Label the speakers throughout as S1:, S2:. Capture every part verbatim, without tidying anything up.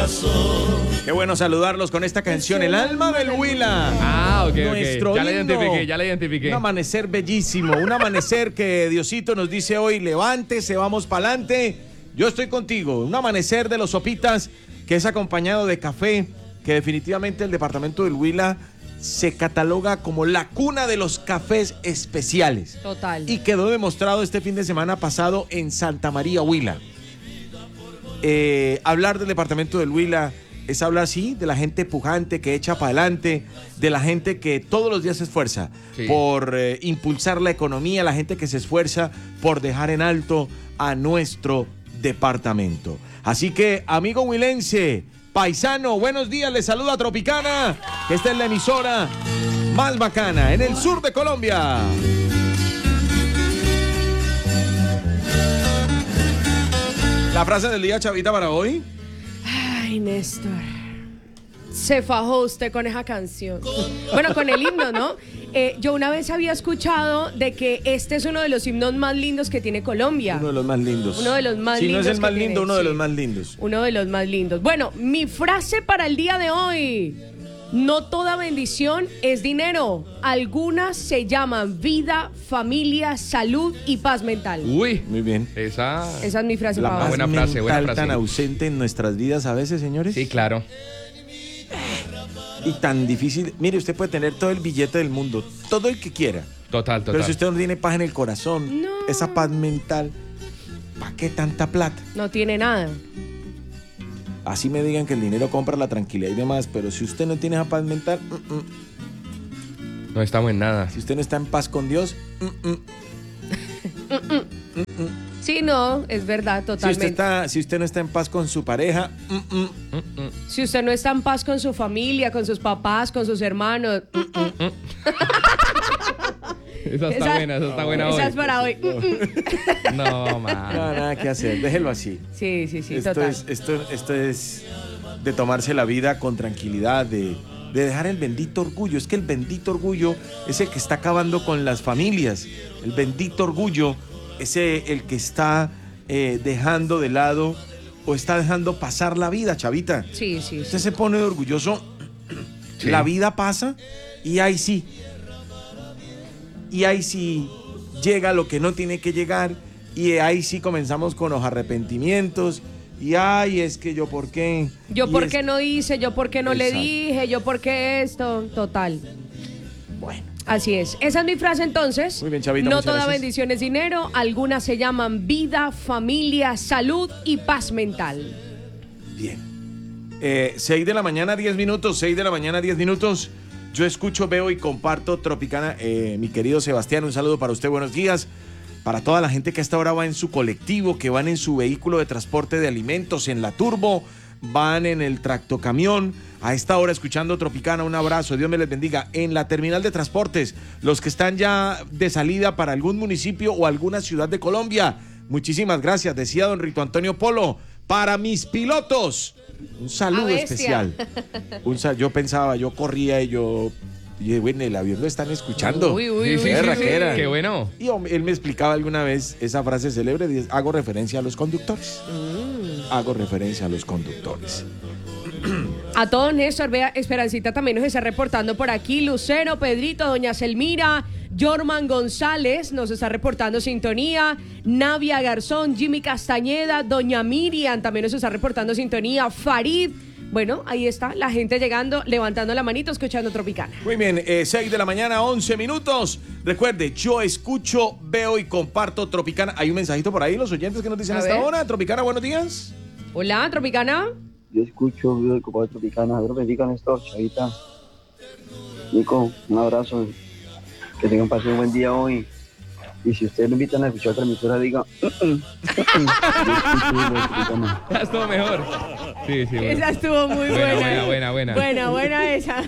S1: Qué bueno saludarlos con esta canción, El alma del Huila.
S2: Ah, ok,
S1: Nuestro
S2: ok. Ya la
S1: himno.
S2: identifiqué, ya la identifiqué.
S1: Un amanecer bellísimo, un amanecer que Diosito nos dice hoy, levántese, vamos pa'lante. Yo estoy contigo. Un amanecer de los Sopitas que es acompañado de café, que definitivamente el departamento del Huila se cataloga como la cuna de los cafés especiales.
S3: Total.
S1: Y quedó demostrado este fin de semana pasado en Santa María, Huila. Eh, hablar del departamento del Huila es hablar, sí, de la gente pujante que echa para adelante, de la gente que todos los días se esfuerza sí. por eh, impulsar la economía, la gente que se esfuerza por dejar en alto a nuestro departamento. Así que, amigo huilense, paisano, buenos días, les saluda Tropicana, que esta es la emisora más bacana en el sur de Colombia. La frase del día, Chavita, para hoy.
S3: Ay, Néstor. Se fajó usted con esa canción. Bueno, con el himno, ¿no? Eh, yo una vez había escuchado de que este es uno de los himnos más lindos que tiene Colombia.
S1: Uno de los más lindos.
S3: Uno de los más
S1: si
S3: lindos.
S1: Si no es el más lindo,
S3: tiene,
S1: uno
S3: sí.
S1: de los más lindos.
S3: Uno de los más lindos. Bueno, mi frase para el día de hoy. No toda bendición es dinero. Algunas se llaman vida, familia, salud y paz mental.
S2: Uy,
S1: muy bien.
S2: Esa,
S3: Esa es mi frase
S1: la
S3: para
S1: paz
S3: hoy.
S2: buena frase, buena
S1: mental
S2: frase.
S1: Tan ausente en nuestras vidas a veces, señores.
S2: Sí, claro.
S1: Y tan difícil. Mire, usted puede tener todo el billete del mundo, todo el que quiera.
S2: Total, total.
S1: Pero si usted no tiene paz en el corazón,
S3: no.
S1: esa paz mental, ¿para qué tanta plata?
S3: No tiene nada.
S1: Así me digan que el dinero compra la tranquilidad y demás, pero si usted no tiene esa paz mental, mm, mm.
S2: no estamos en nada.
S1: Si usted no está en paz con Dios, mm, mm.
S3: Mm, mm. Sí, no, es verdad, totalmente.
S1: Si usted, está, si usted no está en paz con su pareja, mm, mm.
S2: Mm, mm.
S3: Si usted no está en paz con su familia, con sus papás, con sus hermanos. Mm, mm.
S2: Esa está
S3: esa,
S2: buena, esa está buena
S3: esa
S2: hoy.
S3: es para hoy.
S2: No, man.
S1: No, nada que hacer, déjelo así.
S3: Sí, sí, sí,
S1: esto
S3: total.
S1: Es, esto, esto es de tomarse la vida con tranquilidad, de, de dejar el bendito orgullo. Es que el bendito orgullo es el que está acabando con las familias. El bendito orgullo es el que está eh, dejando de lado o está dejando pasar la vida, Chavita.
S3: Sí, sí.
S1: Usted
S3: sí.
S1: se pone orgulloso,
S2: Sí.
S1: la vida pasa y ahí sí. Y ahí sí llega lo que no tiene que llegar y ahí sí comenzamos con los arrepentimientos y ay, es que yo por qué.
S3: Yo
S1: y
S3: por
S1: es...
S3: qué no hice, yo por qué no
S1: Exacto.
S3: le dije, yo por qué esto, total.
S1: Bueno.
S3: Así es. Esa es mi frase entonces.
S1: Muy bien, Chavita,
S3: no
S1: muchas
S3: toda
S1: gracias.
S3: bendición es dinero, algunas se llaman vida, familia, salud y paz mental.
S1: Bien. Eh, seis de la mañana, diez minutos, seis de la mañana, diez minutos. Yo escucho, veo y comparto Tropicana. Eh, mi querido Sebastián, un saludo para usted, buenos días. Para toda la gente que hasta ahora va en su colectivo, que van en su vehículo de transporte de alimentos, en la turbo, van en el tractocamión, a esta hora escuchando Tropicana, un abrazo, Dios me les bendiga. En la terminal de transportes, los que están ya de salida para algún municipio o alguna ciudad de Colombia, muchísimas gracias, decía don Rito Antonio Polo. Para mis pilotos, un saludo especial. Un sal- yo pensaba, yo corría y yo... Y dije, bueno, el avión lo están escuchando.
S3: Uy, uy,
S2: Sí,
S3: uy,
S2: sí,
S3: uy,
S2: sí,
S3: uy.
S2: sí. Qué bueno.
S1: Y él me explicaba alguna vez esa frase célebre, dice, hago referencia a los conductores.
S3: Mm.
S1: Hago referencia a los conductores.
S3: A todos, Néstor, vea, Esperancita también nos está reportando por aquí, Lucero, Pedrito, doña Selmira, Jorman González nos está reportando sintonía, Navia Garzón, Jimmy Castañeda, doña Miriam también nos está reportando sintonía, Farid. Bueno, ahí está la gente llegando, levantando la manito, escuchando Tropicana.
S1: Muy bien, eh, seis de la mañana, once minutos. Recuerde, yo escucho, veo y comparto Tropicana. Hay un mensajito por ahí, los oyentes que nos dicen
S3: A
S1: hasta
S3: ver.
S1: ahora. Tropicana, buenos días.
S3: Hola, Tropicana.
S4: Yo escucho video de Copa Tropicana. Dios bendiga, Néstor, Chavita. Nico, un abrazo. Que tengan pasado un buen día hoy. Y si ustedes me invitan a escuchar otra emisora, diga. Uh -uh, uh -uh. Yo escucho video de Tropicana.
S2: Ya estuvo mejor. Sí, sí, bueno.
S3: Esa estuvo muy
S2: Buena,
S3: buena.
S2: buena, buena, buena.
S3: Buena, buena esa.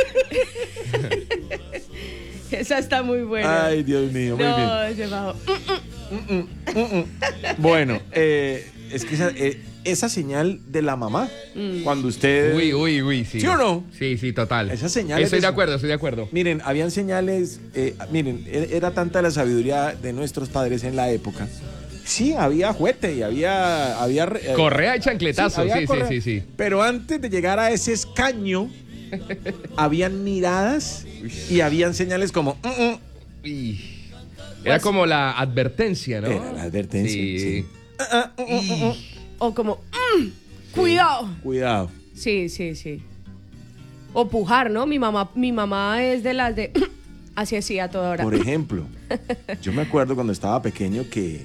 S3: Esa está muy buena.
S1: Ay, Dios mío, muy bien.
S3: No, se bajó.
S1: Mm, mm, mm, mm. Bueno, eh, es que esa, eh, esa señal de la mamá,
S3: Mm.
S1: cuando usted...
S2: Uy, uy, uy, sí.
S1: ¿Sí o no?
S2: Sí, sí, total.
S1: Esa señal
S2: Estoy
S1: es
S2: de
S1: eso.
S2: acuerdo, estoy de acuerdo.
S1: Miren, habían señales, eh, miren, e- era tanta la sabiduría de nuestros padres en la época Sí, había juguete y había... había eh,
S2: Correa y chancletazo,
S1: había
S2: sí, sí,
S1: correa.
S2: sí, sí.
S1: Pero antes de llegar a ese escaño, habían miradas y habían señales como... "Mm, mm".
S2: Y era como la advertencia, ¿no?
S1: Era la advertencia, sí. Ah, ah, mm, mm, mm.
S3: O como, "Mm, cuidado".
S1: Cuidado.
S3: Sí, sí, sí. O pujar, ¿no? Mi mamá, mi mamá es de las de... Así hacía toda hora.
S1: Por ejemplo, yo me acuerdo cuando estaba pequeño que...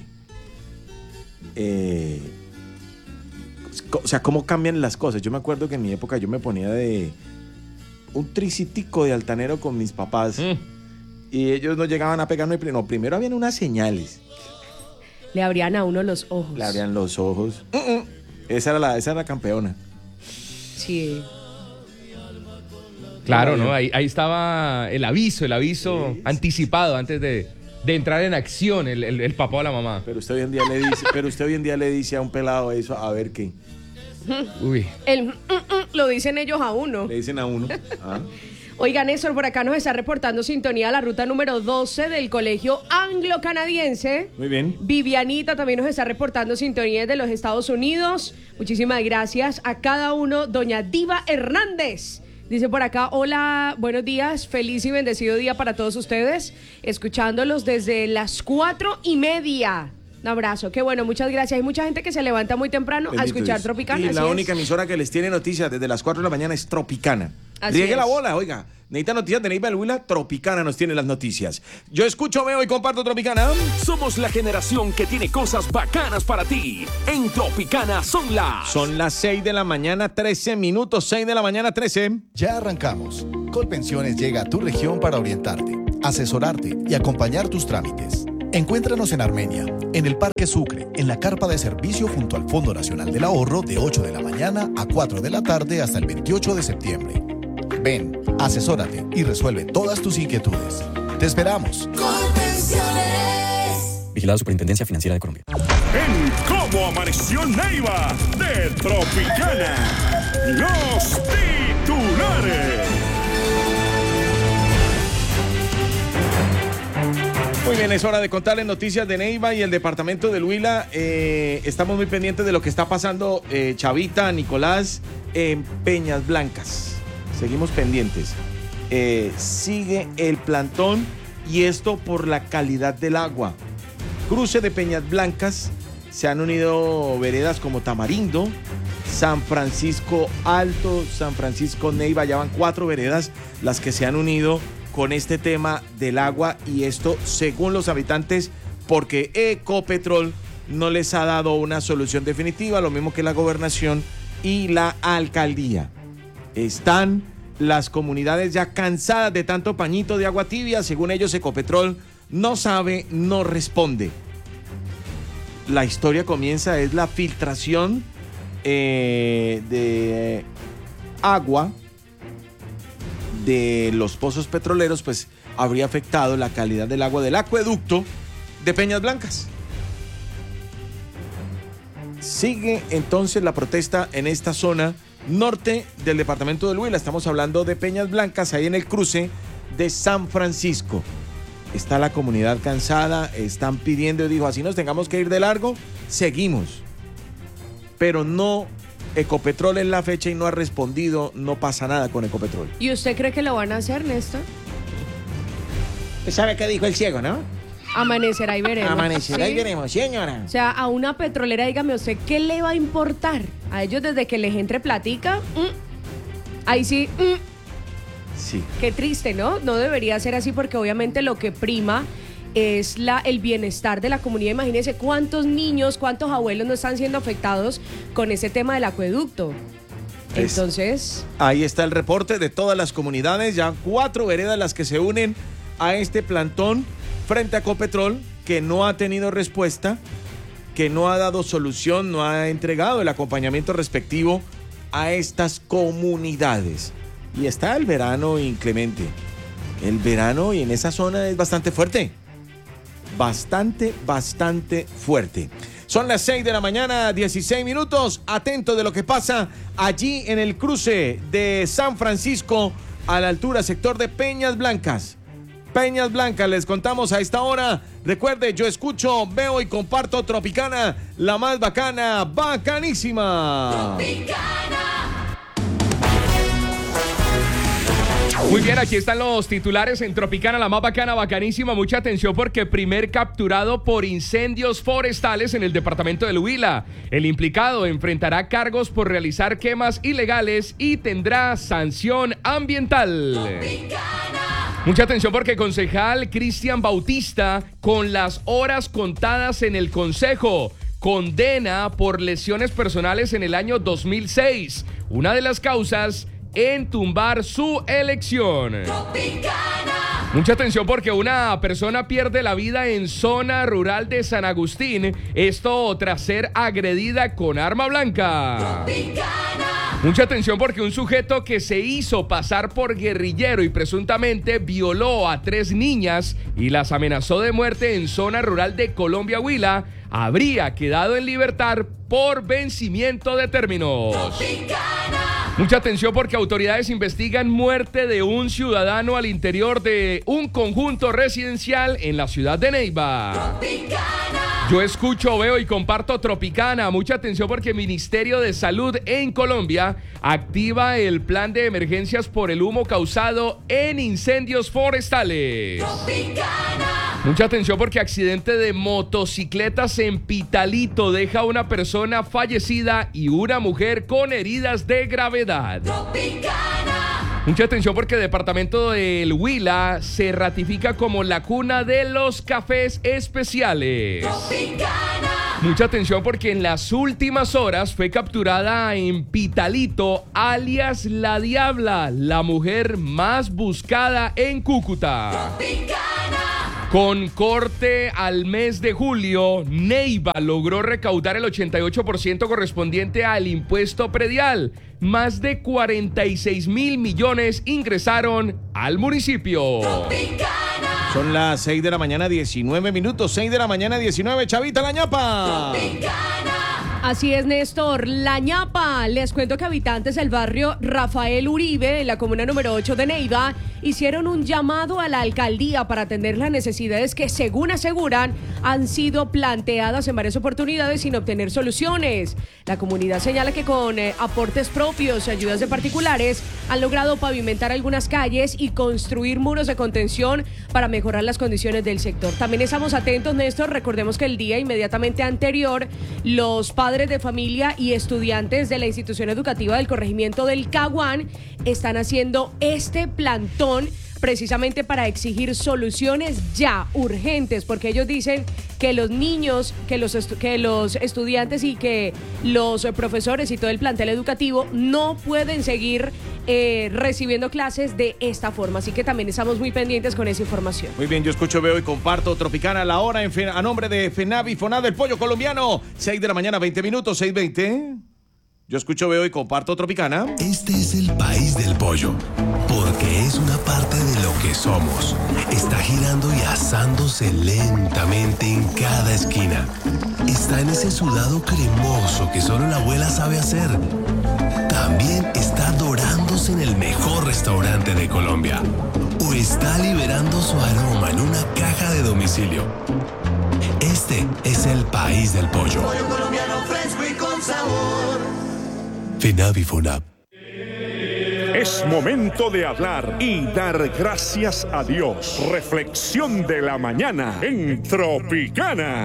S1: eh, o sea, cómo cambian las cosas. Yo me acuerdo que en mi época yo me ponía de... un tricitico de altanero con mis papás.
S2: Mm.
S1: Y ellos no llegaban a pegarme. No, primero habían unas señales.
S3: Le abrían a uno los ojos.
S1: Le abrían los ojos. Mm, mm. Esa era la, esa era la campeona.
S3: Sí.
S2: Claro, ¿no? Ahí, ahí estaba el aviso, el aviso
S1: Sí,
S2: anticipado antes de, de entrar en acción el, el, el papá o la mamá.
S1: Pero usted hoy en día le dice, pero usted hoy en día le dice a un pelado eso, a ver qué.
S2: Uy.
S3: El mm, mm, lo dicen ellos a uno.
S1: Le dicen a uno. ¿Ah?
S3: Oiga, Néstor, por acá nos está reportando sintonía la ruta número doce del Colegio Anglo-Canadiense.
S1: Muy bien.
S3: Vivianita también nos está reportando sintonía de los Estados Unidos. Muchísimas gracias a cada uno. Doña Diva Hernández dice por acá, hola, buenos días, feliz y bendecido día para todos ustedes, escuchándolos desde las cuatro y media. Un abrazo, qué bueno, muchas gracias. Hay mucha gente que se levanta muy temprano
S1: Bendito
S3: a escuchar
S1: Dios.
S3: Tropicana.
S1: Y
S3: así
S1: la
S3: es.
S1: única emisora que les tiene noticias desde las cuatro de la mañana es Tropicana.
S3: Así
S1: Riegue la
S3: es.
S1: bola, oiga. Necesita noticias de Neiva del Huila, Tropicana nos tiene las noticias. Yo escucho, veo y comparto Tropicana.
S5: Somos la generación que tiene cosas bacanas para ti. En Tropicana son las...
S1: Son las seis de la mañana, trece minutos, seis de la mañana, trece.
S6: Ya arrancamos. Colpensiones llega a tu región para orientarte, asesorarte y acompañar tus trámites. Encuéntranos en Armenia, en el Parque Sucre, en la carpa de servicio junto al Fondo Nacional del Ahorro de ocho de la mañana a cuatro de la tarde hasta el veintiocho de septiembre. Ven, asesórate y resuelve todas tus inquietudes. ¡Te esperamos!
S7: Vigilada Superintendencia Financiera de Colombia.
S5: En Cómo Amaneció Neiva de Tropicana. Los titulares.
S1: Muy bien, es hora de contarles noticias de Neiva y el departamento del Huila. Eh, estamos muy pendientes de lo que está pasando, eh, Chavita, Nicolás, en Peñas Blancas. Seguimos pendientes. Eh, sigue el plantón y esto por la calidad del agua. Cruce de Peñas Blancas, se han unido veredas como Tamarindo, San Francisco Alto, San Francisco Neiva, ya van cuatro veredas las que se han unido con este tema del agua y esto según los habitantes porque Ecopetrol no les ha dado una solución definitiva, lo mismo que la gobernación y la alcaldía. Están las comunidades ya cansadas de tanto pañito de agua tibia, según ellos Ecopetrol no sabe, no responde. La historia comienza, es la filtración eh, de agua de los pozos petroleros, pues habría afectado la calidad del agua del acueducto de Peñas Blancas. Sigue entonces la protesta en esta zona norte del departamento del Huila. Estamos hablando de Peñas Blancas, ahí en el cruce de San Francisco. Está la comunidad cansada, están pidiendo, dijo, así nos tengamos que ir de largo, seguimos. Pero no, Ecopetrol en la fecha y no ha respondido, no pasa nada con Ecopetrol.
S3: ¿Y usted cree que lo van a hacer, Néstor?
S1: ¿Sabe qué dijo el ciego, no?
S3: Amanecerá y veremos.
S1: Amanecerá
S3: ¿Sí?
S1: y veremos, señora.
S3: O sea, a una petrolera, dígame usted, ¿qué le va a importar? A ellos desde que les entre platica, mm, ahí sí, mm,
S1: Sí.
S3: qué triste, ¿no? No debería ser así porque obviamente lo que prima es la, el bienestar de la comunidad. Imagínense cuántos niños, cuántos abuelos no están siendo afectados con ese tema del acueducto.
S1: Es-
S3: Entonces,
S1: Ahí está el reporte de todas las comunidades, ya cuatro veredas las que se unen a este plantón frente a Ecopetrol, que no ha tenido respuesta, que no ha dado solución, no ha entregado el acompañamiento respectivo a estas comunidades. Y está el verano inclemente. El verano y en esa zona es bastante fuerte. Bastante, bastante fuerte. Son las seis de la mañana, dieciséis minutos. Atento de lo que pasa allí en el cruce de San Francisco a la altura sector de Peñas Blancas. Peñas Blancas. Les contamos a esta hora. Recuerde, yo escucho, veo y comparto Tropicana, la más bacana, bacanísima.
S3: Tropicana.
S2: Muy bien, aquí están los titulares en Tropicana, la más bacana, bacanísima. Mucha atención porque primer capturado por incendios forestales en el departamento del Huila. El implicado enfrentará cargos por realizar quemas ilegales y tendrá sanción ambiental. Tropicana. Mucha atención porque concejal Cristian Bautista, con las horas contadas en el consejo, condena por lesiones personales en el año dos mil seis. Una de las causas en tumbar su elección. Tropicana. Mucha atención porque una persona pierde la vida en zona rural de San Agustín, esto tras ser agredida con arma blanca. Tropicana. Mucha atención porque un sujeto que se hizo pasar por guerrillero y presuntamente violó a tres niñas y las amenazó de muerte en zona rural de Colombia, Huila, habría quedado en libertad por vencimiento de términos. Tropicana. Mucha atención porque autoridades investigan muerte de un ciudadano al interior de un conjunto residencial en la ciudad de Neiva. Tropicana. Yo escucho, veo y comparto Tropicana. Mucha atención porque el Ministerio de Salud en Colombia activa el plan de emergencias por el humo causado en incendios forestales. Tropicana. Mucha atención porque accidente de motocicletas en Pitalito deja a una persona fallecida y una mujer con heridas de gravedad. Tropicana. Mucha atención porque el departamento del Huila se ratifica como la cuna de los cafés especiales. Tropicana. Mucha atención porque en las últimas horas fue capturada en Pitalito, alias La Diabla, la mujer más buscada en Cúcuta. Tropicana. Con corte al mes de julio, Neiva logró recaudar el ochenta y ocho por ciento correspondiente al impuesto predial. Más de cuarenta y seis mil millones ingresaron al municipio. Tropicana.
S1: Son las seis de la mañana, diecinueve minutos. seis de la mañana, diecinueve. Chavita, la ñapa.
S3: Tropicana. Así es, Néstor. La ñapa. Les cuento que habitantes del barrio Rafael Uribe, en la comuna número ocho de Neiva, hicieron un llamado a la alcaldía para atender las necesidades que, según aseguran, han sido planteadas en varias oportunidades sin obtener soluciones. La comunidad señala que con eh, aportes propios y ayudas de particulares han logrado pavimentar algunas calles y construir muros de contención para mejorar las condiciones del sector. También estamos atentos, Néstor. Recordemos que el día inmediatamente anterior, los padres de familia y estudiantes de la institución educativa del corregimiento del Caguán están haciendo este plantón precisamente para exigir soluciones ya urgentes, porque ellos dicen que los niños, que los, estu- que los estudiantes y que los profesores y todo el plantel educativo no pueden seguir eh, recibiendo clases de esta forma. Así que también estamos muy pendientes con esa información.
S1: Muy bien, yo escucho, veo y comparto Tropicana, la hora en fe- a nombre de FENAVI, FONAD, del pollo colombiano. seis de la mañana, veinte minutos, seis veinte. Yo escucho, veo y comparto Tropicana.
S8: Este es el país del pollo, porque es una parte de lo que somos. Está girando y asándose lentamente en cada esquina. Está en ese sudado cremoso que solo la abuela sabe hacer. También está dorándose en el mejor restaurante de Colombia. O está liberando su aroma en una caja de domicilio. Este es el país del pollo. Pollo colombiano fresco y con sabor. FENAVI FONAP.
S9: Es momento de hablar y dar gracias a Dios. Reflexión de la mañana en Tropicana.